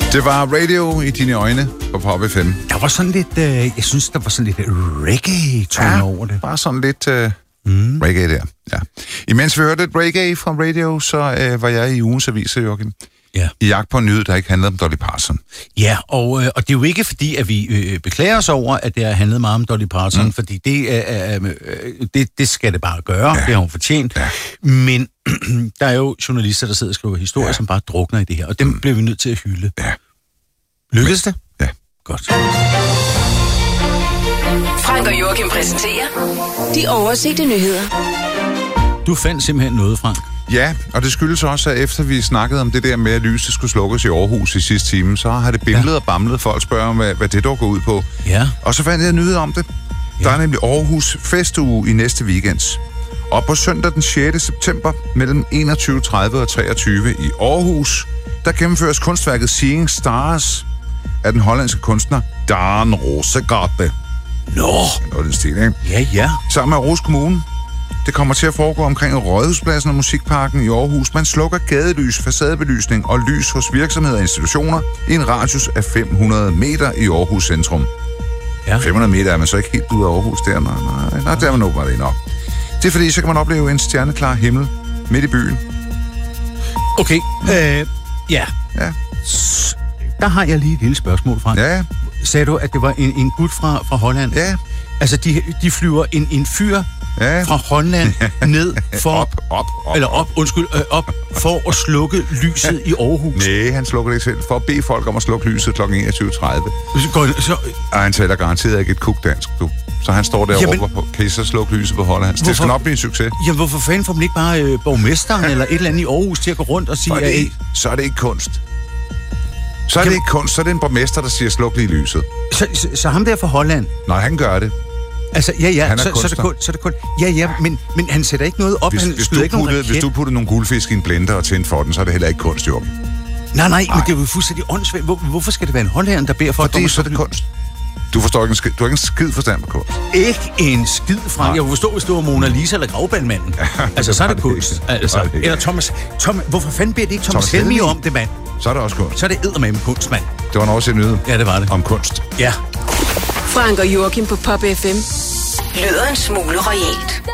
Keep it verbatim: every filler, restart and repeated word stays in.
Det var Radio i dine øjne på Pop F M. Der var sådan lidt, øh, jeg synes, der var sådan lidt reggae-tone ja, over det. Bare sådan lidt øh, mm. reggae der. Ja. Imens vi hørte et reggae fra radio, så øh, var jeg i ugens aviser, Joachim. Ja. I jagt på en nyhed, der ikke handlede om Dolly Parton. Ja, og, øh, og det er jo ikke fordi, at vi øh, beklager os over, at det har handlet meget om Dolly Parton, mm. fordi det, øh, øh, det, det skal det bare gøre, ja. Det har hun fortjent. Ja. Men der er jo journalister, der sidder og skriver historier, ja. Som bare drukner i det her, og dem mm. bliver vi nødt til at hylde. Ja. Lykkedes det? Ja. Godt. Frank og Joachim præsenterer de oversete nyheder. Du fandt simpelthen noget, Frank. Ja, og det skyldes også, at efter vi snakkede om det der med, at lyset skulle slukkes i Aarhus i sidste time, så har det bimlet ja. og bamlet. Folk spørger, hvad, hvad det dog går ud på. Ja. Og så fandt jeg en nyhed om det. Ja. Der er nemlig Aarhus Festuge i næste weekend. Og på søndag den sjette september mellem enogtyve tredive og treogtyve i Aarhus, der gennemføres kunstværket Seeing Stars af den hollandske kunstner Daan Rosegaarde. Nå! Noget den stil, ikke? Ja, ja. Sammen med Aarhus Kommune. Det kommer til at foregå omkring Rådhuspladsen og Musikparken i Aarhus. Man slukker gadelys, facadebelysning og lys hos virksomheder og institutioner i en radius af fem hundrede meter i Aarhus centrum. Ja. fem hundrede meter er man så ikke helt ude af Aarhus der. Nej, nej, nej, der er man åbenbart nok. Det er fordi, så kan man opleve en stjerneklar himmel midt i byen. Okay, øh, ja. Ja. S- der har jeg lige et lille spørgsmål, Frank. Ja. Sagde du, at det var en, en gut fra, fra Holland? Ja. Altså, de, de flyver en, en fyr ja. fra Holland ned for... op, op, op. Eller op, undskyld, øh, op for at slukke lyset i Aarhus. Nej, han slukker det ikke selv. For at bede folk om at slukke lyset kl. enogtyve tredive. Så, så... Og han taler garanteret ikke et kuk dansk, du. Så han står der og råber på, kan I så slukke lyset på Holland? Det skal nok blive en succes. Jamen, hvorfor fanden får man ikke bare øh, borgmesteren eller et eller andet i Aarhus til at gå rundt og sige... Så er det ikke, så er det ikke kunst. Så er Jamen, det ikke kunst, så er det en borgmester, der siger, sluk lige lyset. Så, så, så ham der fra Holland? Nej, han gør det. Altså, ja, ja, så, så, er det kun, så er det kun... Ja, ja, men, men han sætter ikke noget op, hvis, han hvis skyder ikke puttede, nogen Hvis du puttede nogle guldfisk i en blender og tændte for den, så er det heller ikke kunst, jo. Nej, nej, men det er jo fuldstændig åndssvagt. Hvor, hvorfor skal det være en hollænder, der beder for... Fordi så er det kunst. Du forstår ikke en skid, du har ikke en skid forstand på kunst. Ikke en skid, Frank. Jeg kunne forstå, hvis du var Mona Lisa eller Gravbandmanden. Ja, altså, så er det kunst. Altså, det eller Thomas... Thomas hvorfor fanden beder det ikke Thomas, Thomas Helmi om det, mand? Så er det også kunst. Så er det eddermame kunst, mand. Det var en overset nyhed. Ja, det var det. Om kunst. Ja. Frank og Joachim på Pop F M. Lyder en smule royalt.